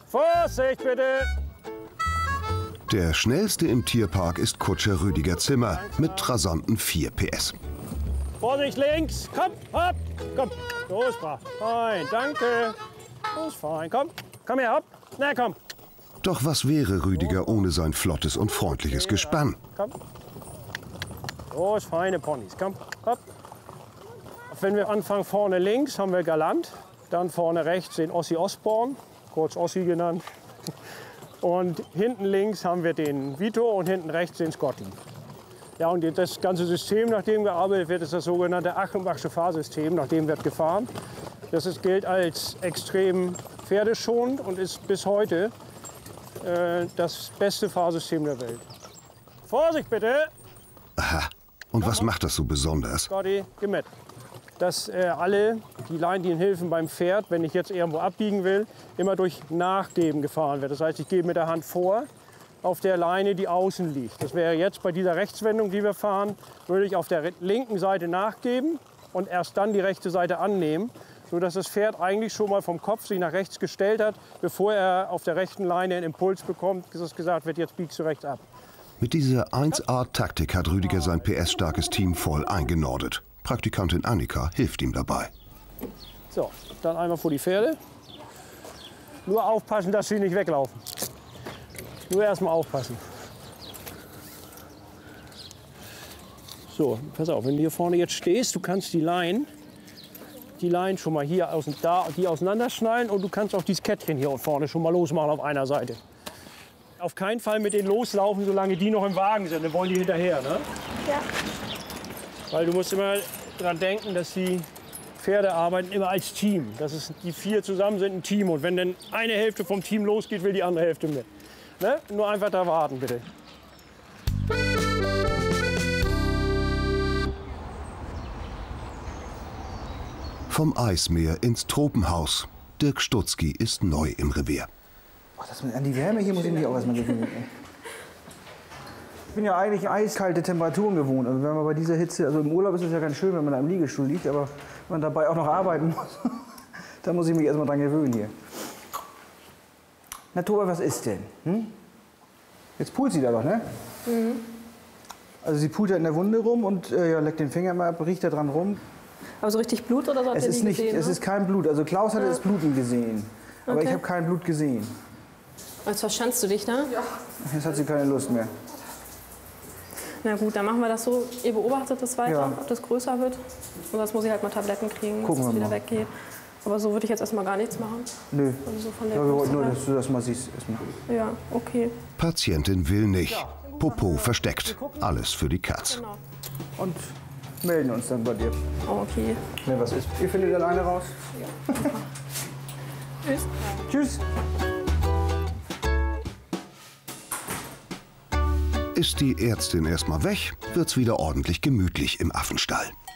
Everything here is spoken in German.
Vorsicht bitte! Der schnellste im Tierpark ist Kutscher Rüdiger Zimmer mit rasanten 4 PS. Vorsicht links! Komm, hopp! Komm! So ist brav. Fein, danke. So ist fein. Komm, komm her, hopp! Na komm! Doch was wäre Rüdiger ohne sein flottes und freundliches Gespann? Komm. So ist feine Ponys. Komm, hopp! Wenn wir anfangen, vorne links haben wir Galant. Dann vorne rechts den Ossi Osborn, kurz Ossi genannt. Und hinten links haben wir den Vito und hinten rechts den Scotty. Ja, und das ganze System, nach dem gearbeitet wird, ist das sogenannte Achenbachsche Fahrsystem, nach dem wird gefahren. Das gilt als extrem pferdeschonend und ist bis heute das beste Fahrsystem der Welt. Vorsicht bitte! Aha. Und was macht das so besonders? Scotty, geh mit. Dass alle die Leindienhilfen beim Pferd, wenn ich jetzt irgendwo abbiegen will, immer durch Nachgeben gefahren wird. Das heißt, ich gebe mit der Hand vor auf der Leine, die außen liegt. Das wäre jetzt bei dieser Rechtswendung, die wir fahren, würde ich auf der linken Seite nachgeben und erst dann die rechte Seite annehmen, sodass das Pferd eigentlich schon mal vom Kopf sich nach rechts gestellt hat, bevor er auf der rechten Leine einen Impuls bekommt, dass gesagt wird, jetzt biegst du rechts ab. Mit dieser 1A-Taktik hat Rüdiger sein PS-starkes Team voll eingenordet. Praktikantin Annika hilft ihm dabei. So, dann einmal vor die Pferde. Nur aufpassen, dass sie nicht weglaufen. Nur erstmal aufpassen. So, pass auf, wenn du hier vorne jetzt stehst, du kannst die Leinen schon mal hier die auseinanderschneiden und du kannst auch dieses Kettchen hier vorne schon mal losmachen auf einer Seite. Auf keinen Fall mit denen loslaufen, solange die noch im Wagen sind, dann wollen die hinterher, ne? Ja. Weil du musst immer dran denken, dass die Pferde arbeiten immer als Team. Die 4 zusammen sind ein Team. Und wenn dann eine Hälfte vom Team losgeht, will die andere Hälfte mit. Ne? Nur einfach da warten, bitte. Vom Eismeer ins Tropenhaus. Dirk Stutzki ist neu im Revier. Oh, an die Wärme hier muss ich mich auch erstmal gewöhnen. Ich bin ja eigentlich eiskalte Temperaturen gewohnt. Also wenn man bei dieser Hitze, also im Urlaub ist es ja ganz schön, wenn man da im Liegestuhl liegt, aber wenn man dabei auch noch arbeiten muss, dann muss ich mich erstmal dran gewöhnen hier. Na Toba, was ist denn? Hm? Jetzt pult sie da doch, ne? Mhm. Also sie pult da in der Wunde rum und ja, leckt den Finger mal ab, riecht da dran rum. Aber so richtig Blut oder so hat ihr nie gesehen? Es ist kein Blut. Also Klaus hatte das Bluten gesehen, aber ich habe kein Blut gesehen. Jetzt verschanzt du dich da? Ja. Jetzt hat sie keine Lust mehr. Na gut, dann machen wir das so. Ihr beobachtet das weiter, Ja. ob das größer wird. Und sonst muss ich halt mal Tabletten kriegen, Gucken dass es wir wieder mal. weggeht. Aber so würde ich jetzt erstmal gar nichts machen. Nö. Also so von der Ja, wir wollten nur, Größe dass du das mal siehst. Erstmal. her. Ja, okay. Patientin will nicht. Popo versteckt. Alles für die Katz. Genau. Und melden uns dann bei dir. Oh, okay. Wenn was ist. Ihr findet alleine raus? Ja. Tschüss. Tschüss. Ist die Ärztin erstmal weg, wird's wieder ordentlich gemütlich im Affenstall.